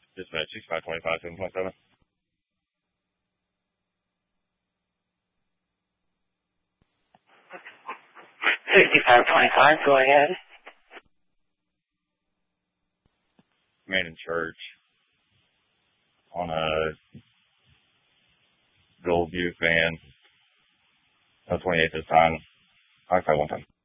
Dispatch 6525, 7.7. 6525, go ahead. Man in church on a Gold Buick van. 28 this time. I one time.